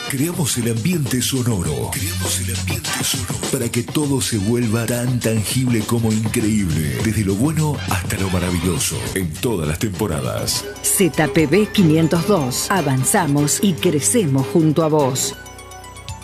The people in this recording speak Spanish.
Creamos el ambiente sonoro. Creamos el ambiente sonoro para que todo se vuelva tan tangible como increíble. Desde lo bueno hasta lo maravilloso. En todas las temporadas. ZPB 502. Avanzamos y crecemos junto a vos.